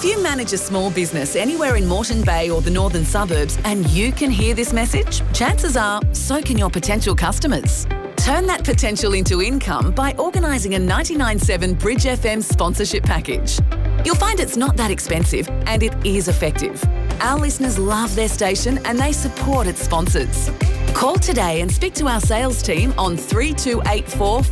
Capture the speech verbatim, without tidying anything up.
you manage a small business anywhere in Moreton Bay or the northern suburbs and you can hear this message, chances are so can your potential customers. Turn that potential into income by organising a ninety-nine point seven Bridge F M sponsorship package. You'll find it's not that expensive and it is effective. Our listeners love their station and they support its sponsors. Call today and speak to our sales team on three two eight four